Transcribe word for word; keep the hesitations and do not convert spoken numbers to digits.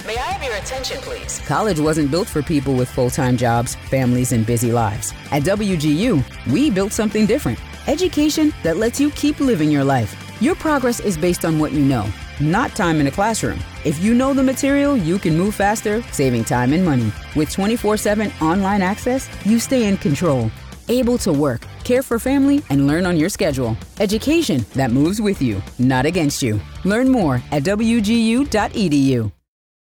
May I have your attention, please? College wasn't built for people with full-time jobs, families, and busy lives. At W G U, we built something different. Education that lets you keep living your life. Your progress is based on what you know, not time in a classroom. If you know the material, you can move faster, saving time and money. With twenty-four seven online access, you stay in control, able to work, care for family, and learn on your schedule. Education that moves with you, not against you. Learn more at W G U dot E D U.